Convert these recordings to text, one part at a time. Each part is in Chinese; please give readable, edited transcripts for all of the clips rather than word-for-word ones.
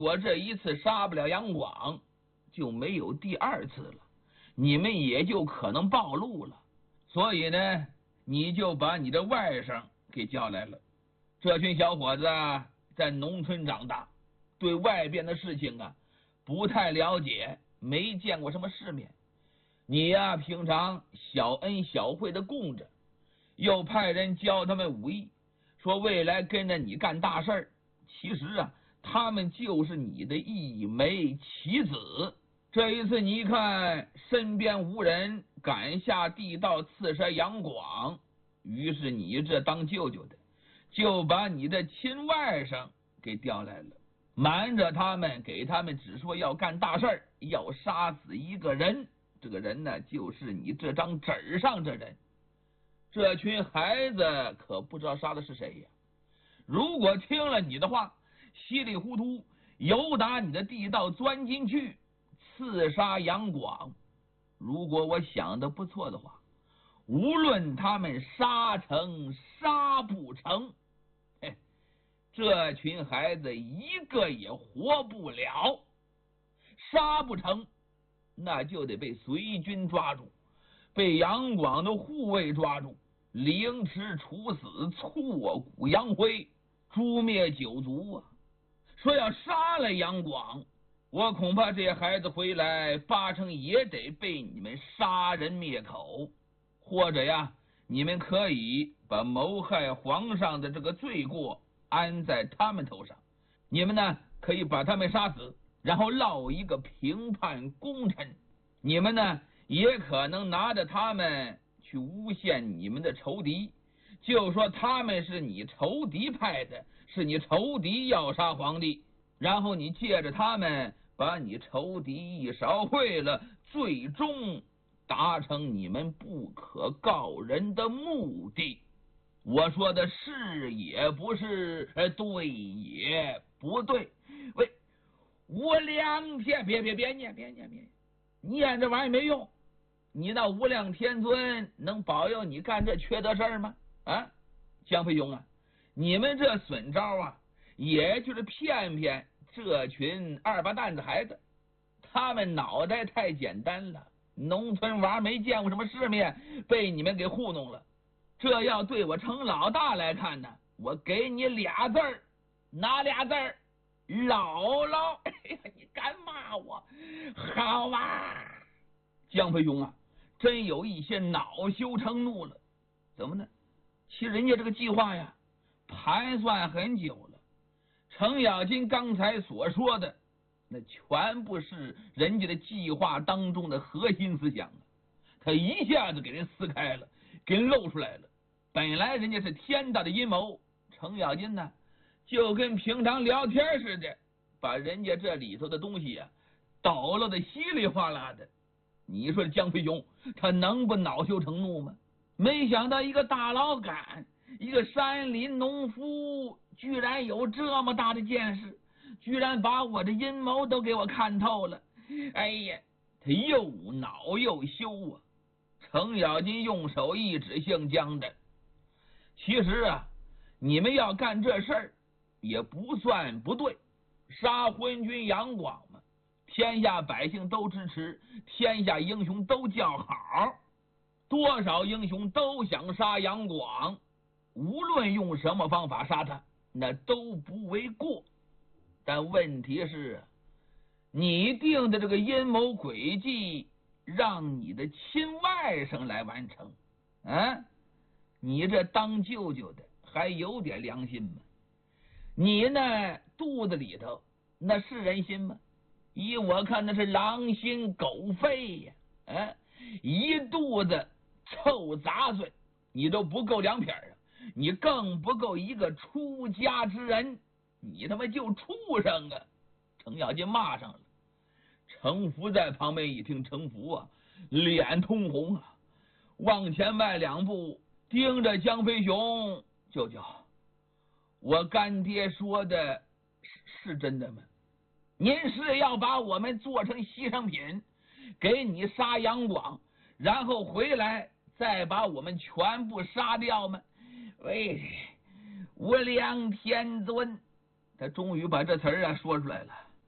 我这一次杀不了杨广，就没有第二次了，你们也就可能暴露了。所以呢，你就把你的外甥给叫来了。这群小伙子啊，在农村长大，对外边的事情啊不太了解，没见过什么世面。你呀，平常小恩小惠的供着，又派人教他们武艺，说未来跟着你干大事儿。其实啊，他们就是你的一枚棋子。这一次你一看身边无人，赶下地道刺杀杨广，于是你这当舅舅的就把你的亲外甥给调来了，瞒着他们，给他们只说要干大事儿，要杀死一个人。这个人呢，就是你这张纸上这人。这群孩子可不知道杀的是谁呀。如果听了你的话，稀里糊涂由打你的地道钻进去刺杀杨广，如果我想的不错的话，无论他们杀成杀不成，嘿，这群孩子一个也活不了。杀不成，那就得被随军抓住，被杨广的护卫抓住，凌迟处死，挫骨扬灰，诛灭九族啊！说要杀了杨广，我恐怕这些孩子回来八成也得被你们杀人灭口，或者呀，你们可以把谋害皇上的这个罪过安在他们头上，你们呢可以把他们杀死，然后落一个平叛功臣。你们呢也可能拿着他们去诬陷你们的仇敌，就说他们是你仇敌派的，是你仇敌要杀皇帝，然后你借着他们把你仇敌一烧毁了，最终达成你们不可告人的目的。我说的是也不是，对也不对。喂，无量天，别念这玩意儿没用。你那无量天尊能保佑你干这缺德事儿吗？啊，江飞兄啊，你们这损招啊，也就是骗骗这群二八蛋的孩子，他们脑袋太简单了，农村娃没见过什么世面，被你们给糊弄了。这要对我程老大来看呢，我给你俩字儿，哪俩字儿？姥姥！哎呀，你敢骂我？好吧，江飞兄啊，真有一些恼羞成怒了。怎么呢？其实人家这个计划呀，盘算很久了。程咬金刚才所说的，那全部是人家的计划当中的核心思想啊，他一下子给人撕开了，给人露出来了。本来人家是天大的阴谋，程咬金呢就跟平常聊天似的，把人家这里头的东西啊抖落的稀里哗啦的。你说江飞兄他能不恼羞成怒吗？没想到一个大老杆，一个山林农夫，居然有这么大的见识，居然把我的阴谋都给我看透了。哎呀，他又恼又羞啊！程咬金用手一指姓江的，其实啊，你们要干这事儿也不算不对，杀昏君杨广嘛，天下百姓都支持，天下英雄都叫好，多少英雄都想杀杨广，无论用什么方法杀他，那都不为过。但问题是，你定的这个阴谋诡计，让你的亲外甥来完成，啊，你这当舅舅的还有点良心吗？你那肚子里头那是人心吗？依我看那是狼心狗肺呀！一肚子臭杂碎，你都不够两撇啊！你更不够一个出家之人，你他妈就畜生啊！程咬金骂上了。程福在旁边一听，程福啊，脸通红啊，往前迈两步，盯着江飞雄：“舅舅，我干爹说的是真的吗？您是要把我们做成牺牲品，给你杀杨广，然后回来再把我们全部杀掉吗？”喂，无量天尊，他终于把这词儿说出来了。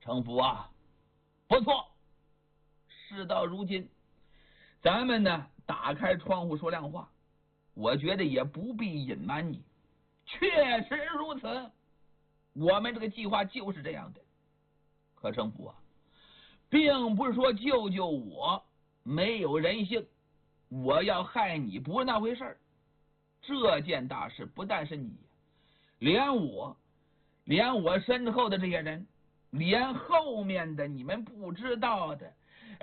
程福啊，不错。事到如今，咱们呢打开窗户说亮话，我觉得也不必隐瞒你，确实如此。我们这个计划就是这样的。可程福啊，并不是说舅舅我没有人性，我要害你不是那回事儿。这件大事不但是你，连我身后的这些人，连后面的你们不知道的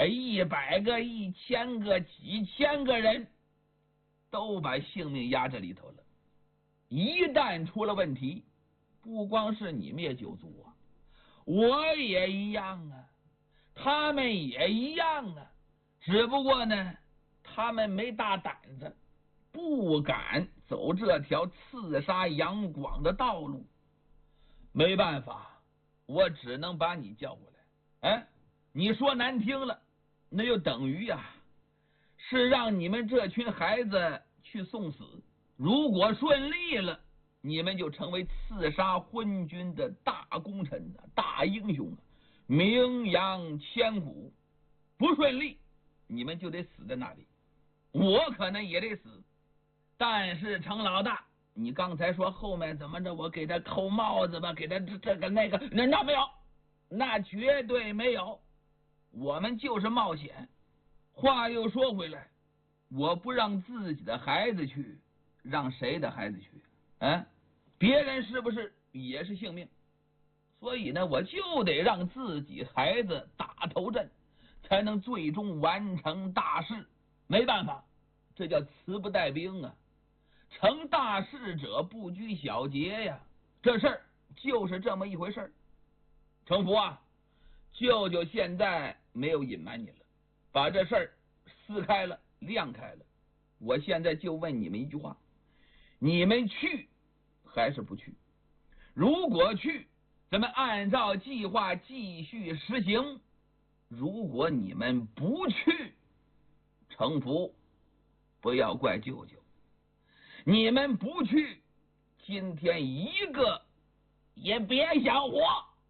100个、1000个、几千个人，都把性命压这里头了。一旦出了问题，不光是你灭九族啊，我也一样啊，他们也一样啊。只不过呢，他们没大胆子，不敢走这条刺杀杨广的道路。没办法，我只能把你叫过来。你说难听了，那就等于是让你们这群孩子去送死。如果顺利了，你们就成为刺杀昏君的大功臣大英雄名扬千古。不顺利，你们就得死在那里，我可能也得死。但是程老大，你刚才说后面怎么着，我给他扣帽子吧，给他这个那个，那没有，那绝对没有。我们就是冒险。话又说回来，我不让自己的孩子去，让谁的孩子去？别人是不是也是性命？所以呢，我就得让自己孩子打头阵，才能最终完成大事。没办法，这叫词不带兵啊。成大事者不拘小节呀，这事儿就是这么一回事儿。程福啊，舅舅现在没有隐瞒你了，把这事儿撕开了，亮开了。我现在就问你们一句话，你们去还是不去？如果去，咱们按照计划继续实行；如果你们不去，程福不要怪舅舅，你们不去，今天一个也别想活。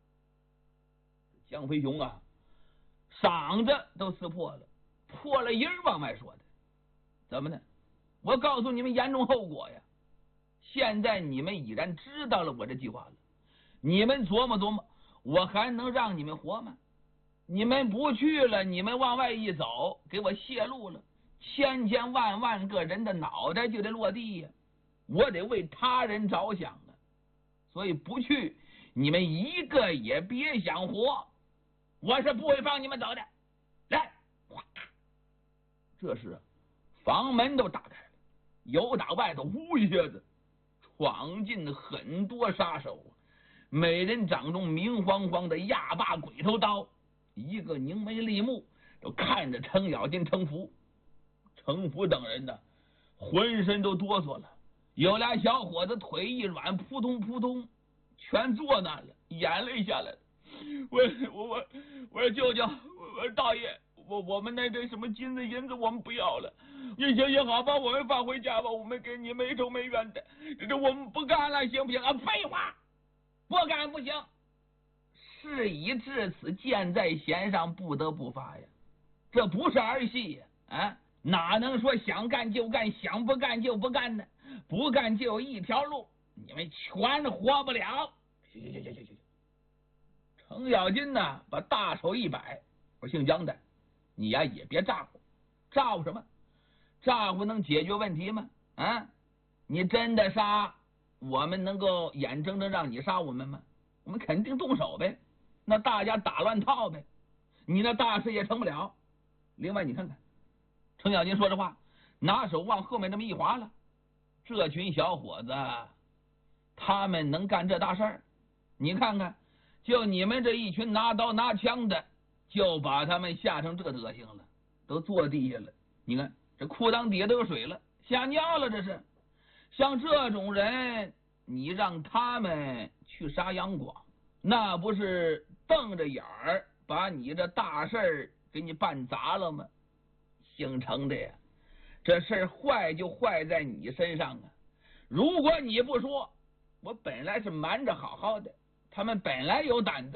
江飞雄啊，嗓子都撕破了，破了音往外说的。怎么呢？我告诉你们严重后果呀！现在你们已然知道了我这计划了，你们琢磨琢磨，我还能让你们活吗？你们不去了，你们往外一走，给我泄露了，千千万万个人的脑袋就得落地呀！我得为他人着想啊！所以不去，你们一个也别想活，我是不会放你们走的。来，哗！这时房门都打开了，由打外头呜一下子闯进很多杀手，每人掌中明晃晃的压把鬼头刀，一个凝眉立目，都看着程咬金、程福等人呢，浑身都哆嗦了。有俩小伙子腿一软，扑通扑通全坐那了，眼泪下来了。我说舅舅，我大爷，我们那什么金子银子我们不要了，也好吧，我们放回家吧，我们跟你没仇没怨的，这我们不干了，行不行啊？废话，不干不行。事已至此，箭在弦上，不得不发呀，这不是儿戏呀！哪能说想干就干，想不干就不干呢？不干就有一条路，你们全活不了。行，程咬金呢，把大手一摆，我姓姜的，你呀也别咋呼，咋呼什么？咋呼能解决问题吗？你真的杀，我们能够眼睁睁让你杀我们吗？我们肯定动手呗，那大家打乱套呗，你那大事也成不了。另外你看看程咬金说这话，拿手往后面这么一划了，这群小伙子他们能干这大事儿？你看看，就你们这一群拿刀拿枪的，就把他们吓成这德行了，都坐地下了。你看这裤裆底下都有水了，吓尿了。这是像这种人，你让他们去杀杨广，那不是瞪着眼儿把你这大事儿给你办砸了吗？姓程的呀，这事儿坏就坏在你身上啊！如果你不说，我本来是瞒着好好的，他们本来有胆子，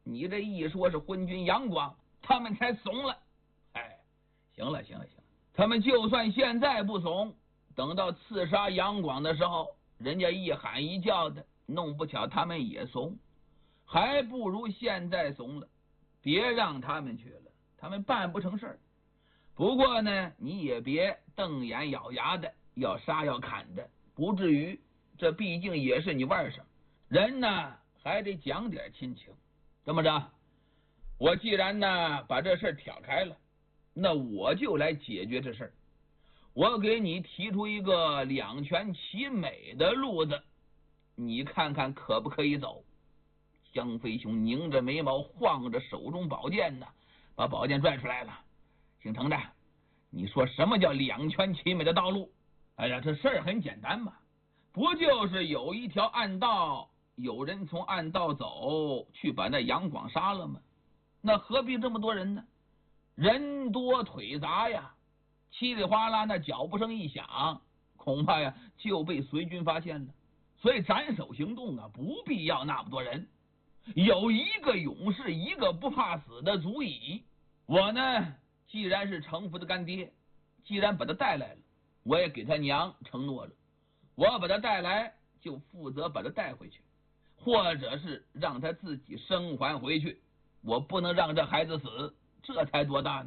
你这一说是昏君杨广，他们才怂了。哎，行了，他们就算现在不怂，等到刺杀杨广的时候，人家一喊一叫的，弄不巧他们也怂，还不如现在怂了，别让他们去了，他们办不成事儿。不过呢，你也别瞪眼咬牙的，要杀要砍的，不至于，这毕竟也是你外甥，人呢还得讲点亲情。这么着，我既然呢把这事儿挑开了，那我就来解决这事儿。我给你提出一个两全其美的路子，你看看可不可以走？江飞雄拧着眉毛，晃着手中宝剑呢，把宝剑拽出来了。姓程的，你说什么叫两全其美的道路？哎呀，这事儿很简单嘛，不就是有一条暗道，有人从暗道走去把那杨广杀了吗？那何必这么多人呢？人多腿杂呀，稀里哗啦那脚步声一响，恐怕呀就被随军发现了。所以斩首行动啊，不必要那么多人，有一个勇士，一个不怕死的足矣。我呢，既然是程福的干爹，既然把他带来了，我也给他娘承诺了，我把他带来就负责把他带回去，或者是让他自己生还回去，我不能让这孩子死，这才多大呢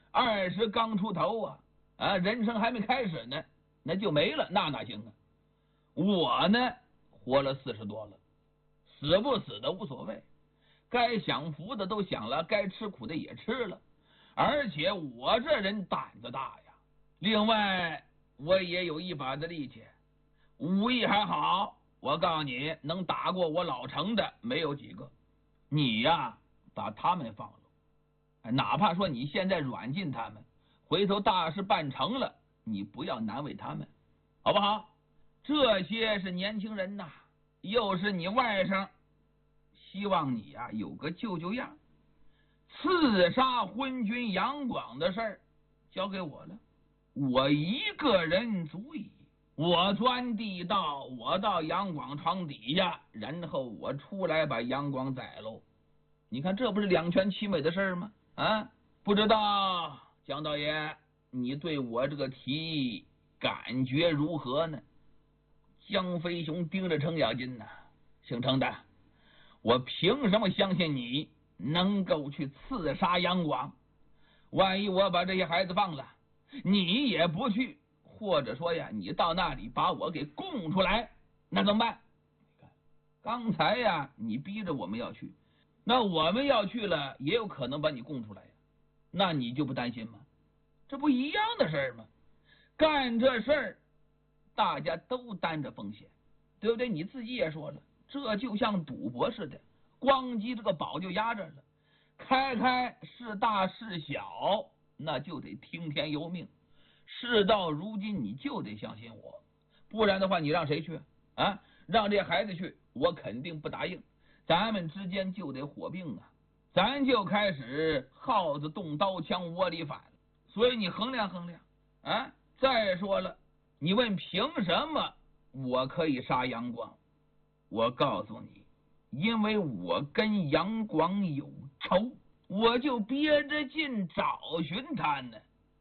？20刚出头啊，人生还没开始呢，那就没了，那哪行啊？我呢，活了40多了，死不死的无所谓，该享福的都享了，该吃苦的也吃了，而且我这人胆子大呀，另外我也有一把的力气，武艺还好，我告诉你，能打过我老程的没有几个。你呀，把他们放了，哪怕说你现在软禁他们，回头大事办成了，你不要难为他们，好不好？这些是年轻人呐，又是你外甥，希望你呀有个救救样。刺杀昏君杨广的事儿交给我了，我一个人足矣。我钻地道，我到杨广床底下，然后我出来把杨广宰喽。你看这不是两全其美的事儿吗？啊，不知道江道爷你对我这个提议感觉如何呢？江飞雄盯着程咬金呐，姓程的，我凭什么相信你能够去刺杀杨广？万一我把这些孩子放了，你也不去，或者说呀，你到那里把我给供出来，那怎么办？刚才呀，你逼着我们要去，那我们要去了，也有可能把你供出来呀，那你就不担心吗？这不一样的事儿吗？干这事儿，大家都担着风险，对不对？你自己也说了，这就像赌博似的，咣叽这个宝就压着了，开是大是小，那就得听天由命。事到如今，你就得相信我，不然的话，你让谁去啊？让这孩子去，我肯定不答应。咱们之间就得火并啊，咱就开始耗子动刀枪窝里反。所以你衡量衡量啊。再说了，你问凭什么我可以杀杨广？我告诉你，因为我跟杨广有仇，我就憋着劲找寻他呢。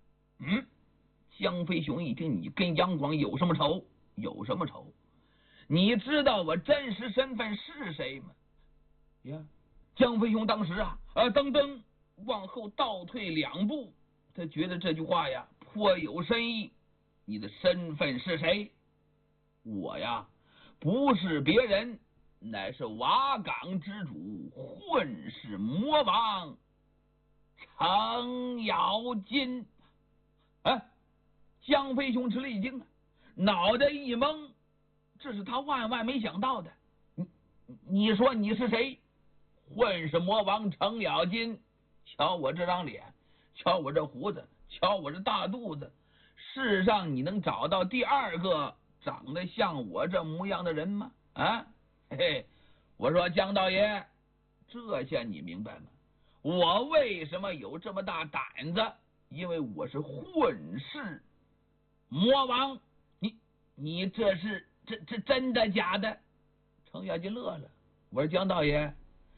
江飞雄一听你跟杨广有什么仇？有什么仇？你知道我真实身份是谁吗？呀，江飞雄当时噔噔往后倒退2步，他觉得这句话呀颇有深意。你的身份是谁？我呀，不是别人，乃是瓦岗之主，混世魔王程咬金。江飞雄吃了一惊脑袋一懵，这是他万万没想到的。你说你是谁？混世魔王程咬金。瞧我这张脸，瞧我这胡子，瞧我这大肚子，世上你能找到第二个长得像我这模样的人吗？嘿嘿，我说江道爷，这下你明白吗？我为什么有这么大胆子？因为我是混世魔王。你这是真的假的？程咬金乐了。我说江道爷，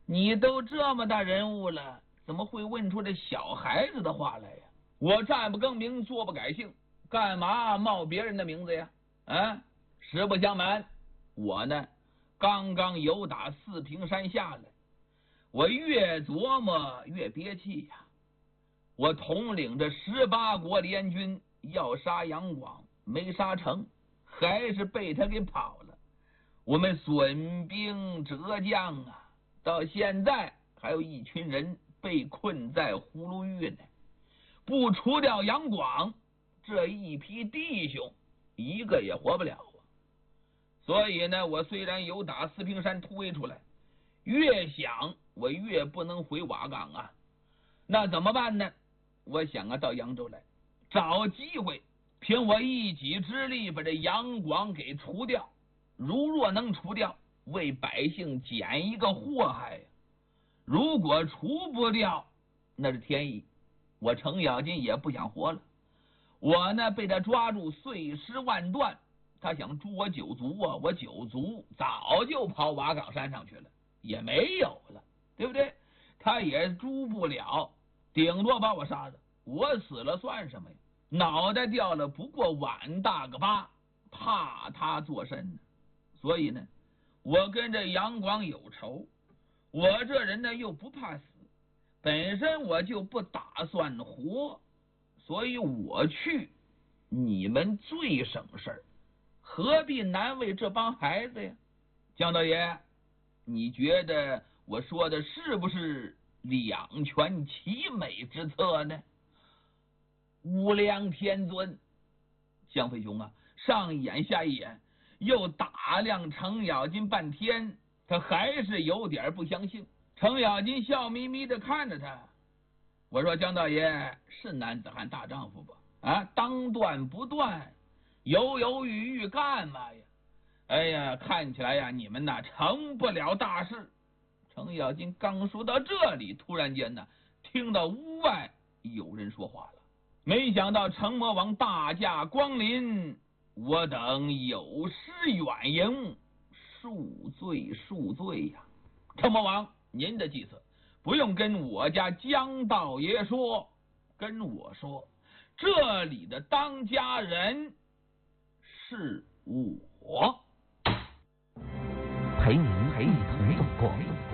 你都这么大人物了，怎么会问出这小孩子的话来呀？我站不更名，坐不改姓，干嘛冒别人的名字呀？啊，实不相瞒，我呢刚刚由打四平山下来，我越琢磨越憋气呀。我统领着18国联军要杀杨广，没杀成，还是被他给跑了。我们损兵折将啊，到现在还有一群人被困在葫芦峪呢。不除掉杨广，这一批弟兄一个也活不了啊。所以呢，我虽然有打四平山突围出来，越想我越不能回瓦岗啊。那怎么办呢？我想啊，到扬州来找机会，凭我一己之力把这杨广给除掉。如若能除掉，为百姓减一个祸害呀。如果除不掉，那是天意，我程咬金也不想活了。我呢被他抓住，碎尸万段，他想诛我九族啊，我九族早就跑瓦岗山上去了，也没有了，对不对？他也诛不了，顶多把我杀了，我死了算什么呀？脑袋掉了不过碗大个疤，怕他作甚呢？所以呢，我跟这杨广有仇，我这人呢又不怕死，本身我就不打算活，所以我去，你们最省事儿，何必难为这帮孩子呀？江道爷，你觉得我说的是不是两全其美之策呢？无量天尊，江飞兄啊，上一眼下一眼，又打量程咬金半天，他还是有点不相信。程咬金笑眯眯的看着他，我说江道爷是男子汉大丈夫吧？啊，当断不断，犹犹豫豫干嘛呀？哎呀，看起来呀，你们呐成不了大事。程咬金刚说到这里，突然间呢，听到屋外有人说话了。没想到程魔王大驾光临，我等有失远迎，恕罪恕罪呀！程魔王，您的计策不用跟我家江道爷说，跟我说，这里的当家人是我。 陪您一同走过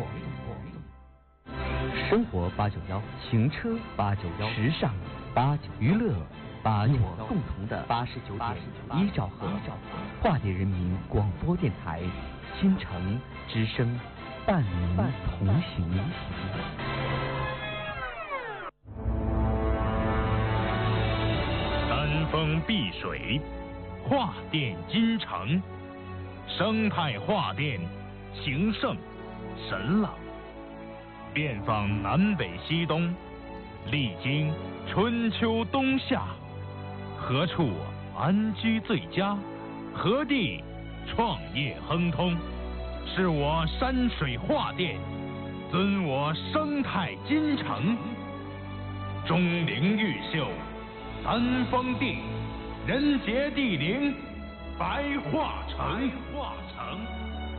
生活891，行车891，时尚891，娱乐891，共同的89.1兆赫，化蝶人民广播电台，新城之声，伴您同行。 山峰碧水，画电金城，生态画电，情圣神朗，遍访南北西东，历经春秋冬夏，何处安居最佳？何地创业亨通？是我山水画电，尊我生态金城。钟灵毓秀，三峰地，人杰地灵，白桦城。